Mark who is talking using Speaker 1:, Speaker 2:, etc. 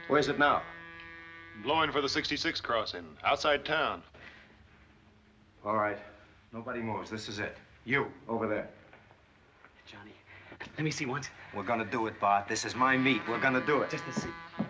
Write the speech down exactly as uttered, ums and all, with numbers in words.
Speaker 1: Where's it now?
Speaker 2: Blowing for the sixty-six crossing, outside town.
Speaker 1: All right. Nobody moves. This is it. You, over there.
Speaker 3: Johnny, let me see once.
Speaker 1: We're gonna do it, Bart. This is my meat. We're gonna do it.
Speaker 3: Just to see.